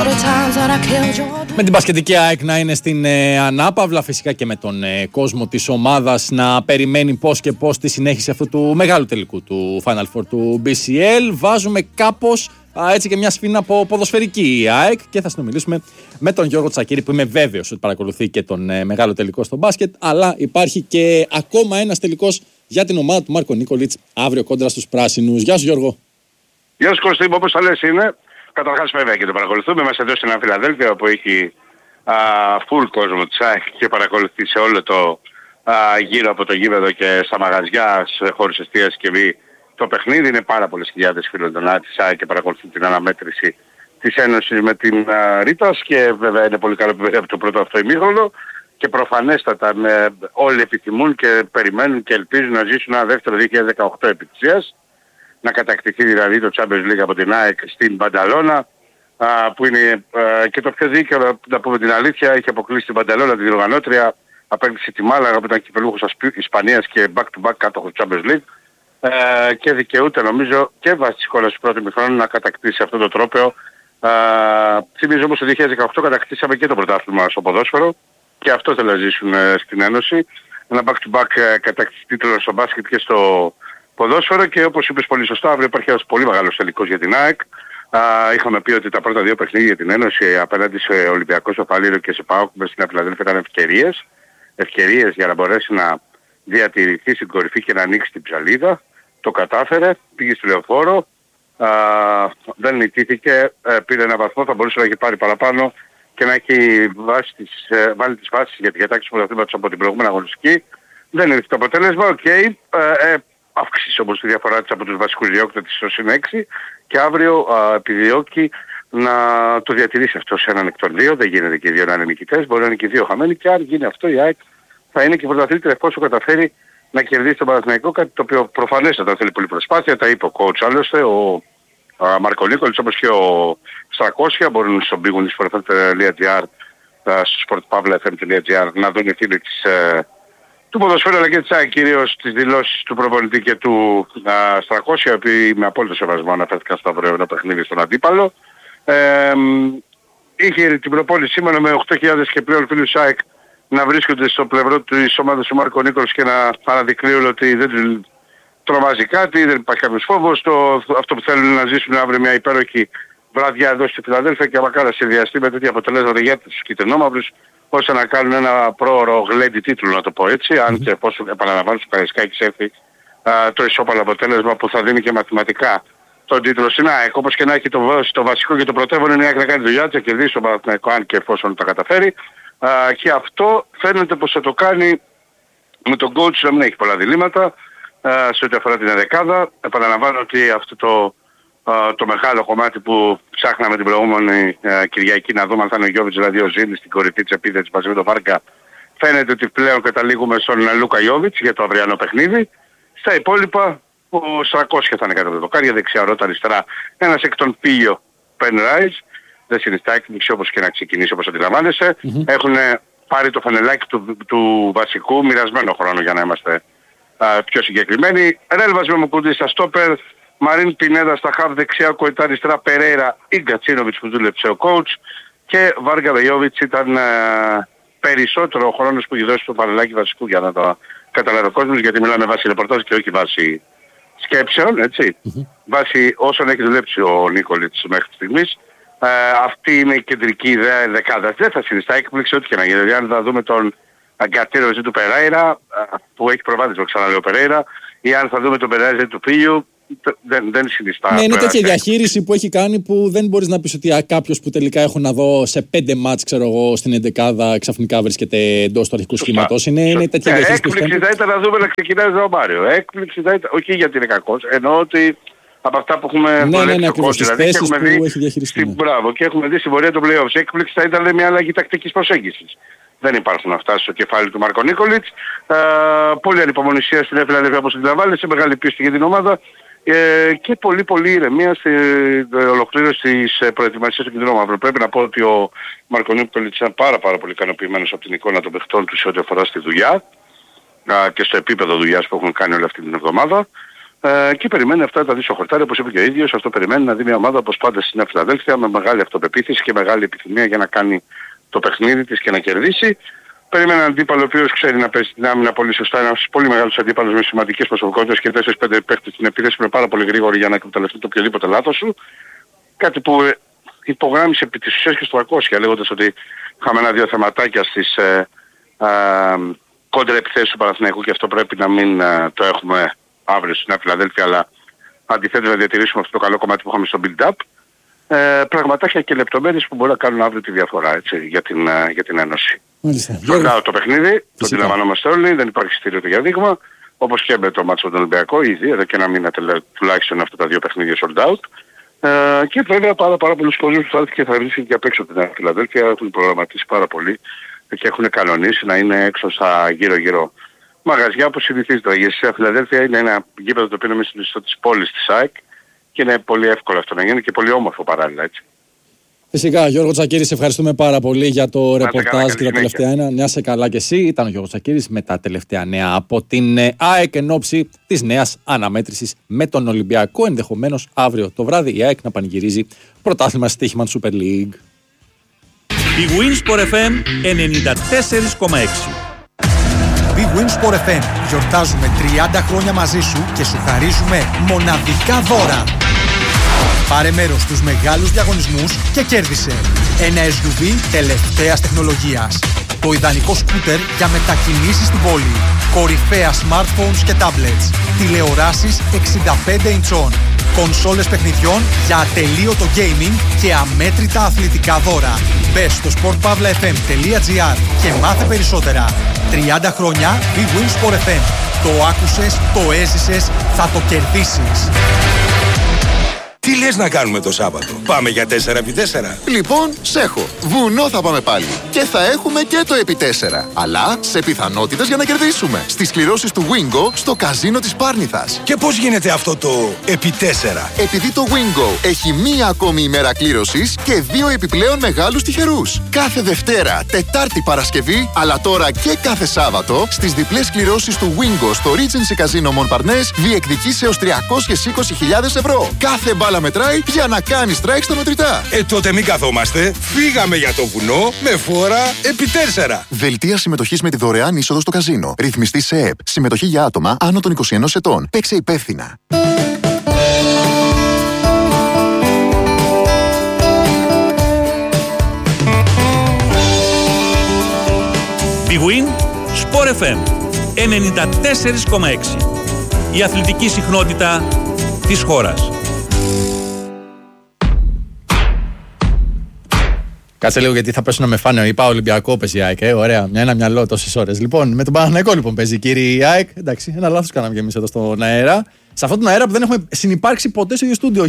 Με την μπασκετική ΑΕΚ να είναι στην ανάπαυλα, φυσικά και με τον κόσμο της ομάδας να περιμένει πώς και πώς τη συνέχιση αυτού του μεγάλου τελικού του Final Four του BCL. Βάζουμε κάπως έτσι και μια σφήνα από ποδοσφαιρική ΑΕΚ και θα συνομιλήσουμε με τον Γιώργο Τσακίρη, που είμαι βέβαιος ότι παρακολουθεί και τον μεγάλο τελικό στο μπάσκετ, αλλά υπάρχει και ακόμα ένας τελικός για την ομάδα του Μάρκο Νίκολιτς αύριο κόντρα στους Πράσινους. Γεια σου Γιώργο. Γεια σου Κωστή, όπως θα λες είναι. Καταρχάς βέβαια και το παρακολουθούμε. Είμαστε εδώ στην Φιλαδέλφια που έχει full κόσμο της ΑΕΚ και παρακολουθεί σε όλο το γύρω από το γήπεδο και στα μαγαζιά, σε χώρους εστίας και βή. Το παιχνίδι είναι πάρα πολλές χιλιάδες φίλων των ΑΕΚ της ΑΕΚ και παρακολουθούν την αναμέτρηση της Ένωσης με την Ρήτας και βέβαια είναι πολύ καλό που από το πρώτο αυτό ημίχρονο και προφανέστατα όλοι επιθυμούν και περιμένουν και ελπίζουν να ζήσουν ένα δεύτερο 2018 επιτυχίας, να κατακτηθεί δηλαδή το Champions League από την ΑΕΚ στην Μπανταλώνα, που είναι και το πιο δίκαιο, να πούμε την αλήθεια, έχει αποκλείσει την Μπανταλώνα την διοργανώτρια, απέκτησε τη Μάλαγα που ήταν κυπελούχος Ισπανίας και back to back κάτω στο Champions League και δικαιούται νομίζω και βάσει της εικόνας του πρώτου ημιχρόνου να κατακτήσει αυτό το τρόπαιο. Θυμίζω όμως το 2018 κατακτήσαμε και το πρωτάθλημα στο ποδόσφαιρο και αυτό θέλω να ζήσουν στην Ένωση. Ένα back to back κατακτήσει τίτλο στο μπάσκετ και στο ποδόσφαιρο και όπως είπες πολύ σωστά, αύριο υπάρχει ένας πολύ μεγάλος τελικός για την ΑΕΚ. Είχαμε πει ότι τα πρώτα δύο παιχνίδια για την Ένωση απέναντι σε Ολυμπιακό, στο Φαλήριο και σε ΠΑΟΚ μες στην Φιλαδέλφια ήταν ευκαιρίες για να μπορέσει να διατηρηθεί στην κορυφή και να ανοίξει την ψαλίδα. Το κατάφερε, πήγε στο Λεωφόρο, δεν νικήθηκε, πήρε ένα βαθμό, θα μπορούσε να έχει πάρει παραπάνω και να έχει βάλει τις βάσεις για την κατάκτηση του πρωταθλήματος από την προηγούμενη αγωνιστική. Δεν ήρθε το αποτέλεσμα, αύξησε όμως τη διαφορά της από τους βασικούς διώκτες στο +6 και αύριο επιδιώκει να το διατηρήσει αυτό σε έναν εκ των δύο. Δεν γίνεται και οι δύο να είναι νικητές, μπορεί να είναι και οι δύο χαμένοι και αν γίνει αυτό η ΑΕΚ θα είναι και πρωταθλήτρια εφόσον καταφέρει να κερδίσει τον Παναθηναϊκό, κάτι το οποίο προφανέστατα θέλει πολλή προσπάθεια. Τα είπε ο coach άλλωστε, ο Μάρκο Νίκολιτς όπως και ο Στρακόσια μπορούν στο bigunis.gr, στο sportpavlafm.gr να δουν οι φίλοι του ποδοσφαίρου αλλά και της ΑΕΚ κυρίως τις δηλώσεις του προπονητή και του Στρακόσια, οι οποίοι με απόλυτο σεβασμό αναφέρθηκαν στο αυριανό παιχνίδι στον αντίπαλο. Είχε την προπόνηση σήμερα με 8.000 και πλέον φίλους ΑΕΚ να βρίσκονται στο πλευρό της ομάδας του Μάρκο Νίκολιτς και να αναδεικνύουν ότι δεν τρομάζει κάτι, δεν υπάρχει κάποιος φόβος. Αυτό που θέλουν να ζήσουν αύριο μια υπέροχη βραδιά εδώ στη Φιλαδέλφια και μακάρι να συνδυαστεί με τέτοια αποτελέσματα για τους κυτρινόμαυρους ώστε να κάνουν ένα πρόωρο γλέντι τίτλου, να το πω έτσι, αν και πώς επαναλαμβάνω στο Καραϊσκάκης έρθει το ισόπαλο αποτέλεσμα που θα δίνει και μαθηματικά τον τίτλο στην ΑΕΚ. Όπως και να έχει το βασικό και το πρωτεύον είναι η ΑΕΚ να κάνει δουλειά της, να κερδίσει τον Παναθηναϊκό αν και εφόσον τα καταφέρει. Και αυτό φαίνεται πως θα το κάνει με τον coach να μην έχει πολλά διλήμματα σε ό,τι αφορά την δεκάδα. Επαναλαμβάνω ότι αυτό το μεγάλο κομμάτι που ψάχναμε την προηγούμενη Κυριακή να δούμε αν θα είναι ο Γιώβιτς δηλαδή ο Ζήλης στην κορυφή της επίθεσης μαζί με τον Βάρκα, φαίνεται ότι πλέον καταλήγουμε στον Λούκα Γιώβιτς για το αυριανό παιχνίδι. Στα υπόλοιπα ο Στρακόσια θα είναι κάτω από το δοκάρια, δεξιά Ρώτα, αριστερά ένας εκ των Πίλιο Πενράις. Δεν συνιστά έκπληξη όπως και να ξεκινήσει όπως αντιλαμβάνεσαι. Έχουν πάρει το φανελάκι του βασικού, μοιρασμένο χρόνο για να είμαστε πιο συγκεκριμένοι. Ρέλβας με Μουκουντή στα στόπερ, Μαρίν Πινέδα στα χαβ δεξιά, Κοϊτά αριστερά, Περέιρα ή Γκατσίνοβιτς που δούλεψε ο coach και Βάργα Βεγιόβιτς ήταν περισσότερο ο χρόνος που έχει δώσει το φανελάκι βασικού για να το καταλάβει ο κόσμος, γιατί μιλάμε βάση ρεπορτάζ και όχι βάση σκέψεων, έτσι. Βάση όσων έχει δουλέψει ο Νίκολιτς μέχρι στιγμής. Αυτή είναι η κεντρική ιδέα δεκάδας. Δεν θα συνιστά έκπληξη ό,τι και να γίνει. Δηλαδή αν θα δούμε τον Αγκατήρο του Περέιρα που έχει προβάδισμα ξαναλέω Περέιρα ή αν θα δούμε τον Περέιρα του Πίλιου, δεν συνιστά. Ναι, είναι τέτοια διαχείριση που έχει κάνει που δεν μπορείς να πεις ότι κάποιος που τελικά έχω να δω σε 5 μάτς ξέρω εγώ στην εντεκάδα ξαφνικά βρίσκεται εντός του αρχικού σχήματος. Είναι τέτοια διαχείριση. Έκπληξη θα ήταν να δούμε να ξεκινάει ο Μάριο. Έκπληξη θα ήταν, όχι γιατί είναι κακός, εννοώ ότι από αυτά που έχουμε δουλέψει ακριβώς τις θέσεις που έχει διαχειριστεί. Μπράβο, και έχουμε δει στην πορεία των play-offs. Έκπληξη θα ήταν μια αλλαγή τακτικής προσέγγισης. Δεν υπάρχουν αυτά στο κεφάλι του Μάρκο Νίκολιτς. Πολύ ανυπομονησία στην Φιλαδέλφια όπως αντιλαμβάνεσαι, μεγάλη πίστη για την ομάδα και πολύ ηρεμία στην ολοκλήρωση της προετοιμασίας του κυτρινόμαυρου. Πρέπει να πω ότι ο Μάρκο Νίκολιτς ήταν πάρα πολύ ικανοποιημένος από την εικόνα των παιχτών του σε ό,τι αφορά στη δουλειά και στο επίπεδο δουλειάς που έχουν κάνει όλη αυτή την εβδομάδα. Και περιμένει αυτά τα δύο χορτάρια, όπως είπε και ο ίδιος. Αυτό περιμένει να δει μια ομάδα όπως πάντα στην Νέα Φιλαδέλφια με μεγάλη αυτοπεποίθηση και μεγάλη επιθυμία για να κάνει το παιχνίδι της και να κερδίσει. Περιμένει έναν αντίπαλο ο οποίος ξέρει να παίζει την άμυνα πολύ σωστά. Ένας πολύ μεγάλος αντίπαλος με σημαντικές προσωπικότητες και 4-5 παίχτες στην επίθεση που είναι πάρα πολύ γρήγοροι για να εκμεταλλευτεί το οποιοδήποτε λάθος σου. Κάτι που υπογράμμισε επί της ουσίας και στο 200 λέγοντας ότι είχαμε ένα-δύο θεματάκια στις κόντρα επιθέσεις του Παναθηναϊκού και αυτό πρέπει να μην το έχουμε αύριο στην Νέα Φιλαδέλφια, αλλά αντιθέτως να διατηρήσουμε αυτό το καλό κομμάτι που είχαμε στο build-up. Πραγματάκια και λεπτομέρειες που μπορεί να κάνουν αύριο τη διαφορά έτσι, για την Ένωση. Σωστά το παιχνίδι, το αντιλαμβανόμαστε όλοι, δεν υπάρχει στήριο για δείγμα. Όπως και με το μάτσο τον Ολυμπιακό, ήδη εδώ και ένα μήνα τουλάχιστον αυτά τα δύο παιχνίδια sold out. Και βέβαια πάρα πολλούς κόσμους που θα έρθει και θα βρίσκει και απ' έξω την Νέα Φιλαδέλφια, έχουν προγραμματίσει πάρα πολύ και έχουν κανονίσει να είναι έξω στα γύρω-γύρω μαγαζιά όπως συνηθίζεται. Η Νέα Φιλαδέλφια είναι ένα γήπεδο το οποίο είναι στην ιστό της πόλης της ΑΕΚ και είναι πολύ εύκολο αυτό να γίνει και πολύ όμορφο παράλληλα έτσι. Φυσικά, Γιώργο Τσακίρη, σε ευχαριστούμε πάρα πολύ για το ρεπορτάζ και τα τελευταία νέα. Να είσαι καλά και εσύ. Ήταν ο Γιώργος Τσακίρης με τα τελευταία νέα από την ΑΕΚ εν ώψη της νέας αναμέτρησης με τον Ολυμπιακό. Ενδεχομένως αύριο το βράδυ η ΑΕΚ να πανηγυρίζει πρωτάθλημα στοίχημα του Super League. Η Winsport FM 94,6. Big Win Sport FM. Γιορτάζουμε 30 χρόνια μαζί σου και σου χαρίζουμε μοναδικά δώρα. Πάρε μέρος στους μεγάλους διαγωνισμούς και κέρδισε ένα SUV τελευταίας τεχνολογίας. Το ιδανικό σκούτερ για μετακινήσεις στην πόλη. Κορυφαία smartphones και tablets. Τηλεοράσεις 65 ιντσών. Κονσόλες παιχνιδιών για ατελείωτο gaming και αμέτρητα αθλητικά δώρα. Μπες στο sportpavlafm.gr και μάθε περισσότερα. 30 χρόνια Big Win Sport FM. Το άκουσες, το έζησες, θα το κερδίσεις. Τι λες να κάνουμε το Σάββατο? Πάμε για 4x4? Λοιπόν, σ' έχω. Βουνό θα πάμε πάλι. Και θα έχουμε και το επί 4. Αλλά σε πιθανότητες για να κερδίσουμε. Στις κληρώσεις του Wingo στο καζίνο της Πάρνηθας. Και πώς γίνεται αυτό το επί 4? Επειδή το Wingo έχει μία ακόμη ημέρα κλήρωσης και 2 επιπλέον μεγάλους τυχερούς. Κάθε Δευτέρα, Τετάρτη, Παρασκευή, αλλά τώρα και κάθε Σάββατο, στις διπλές κληρώσεις του Wingo στο Regency Casino Montparnasse διεκδικείς έως 320.000 ευρώ. Κάθε μπάλα μετράει για να κάνει strike στα μετρητά. Τότε μην καθόμαστε. Φύγαμε για το βουνό με φόρα επί 4. Δελτία συμμετοχής με τη δωρεάν είσοδο στο καζίνο. Ρυθμιστή σε ΕΠ. Συμμετοχή για άτομα άνω των 21 ετών. Παίξε υπεύθυνα. Big Win Sport FM 94,6. Η αθλητική συχνότητα της χώρας. Κάτσε λίγο γιατί θα πέσουν να με φάνε. Είπα Ολυμπιακό παίζει η ΑΕΚ. Ωραία, ένα μυαλό τόσες ώρες. Λοιπόν, με τον Παναθηναϊκό λοιπόν παίζει κύριε ΑΕΚ. Εντάξει, ένα λάθος κάναμε κι εμείς εδώ στον αέρα. Σε αυτόν τον αέρα που δεν έχουμε συνυπάρξει ποτέ στο ίδιο στούντιο.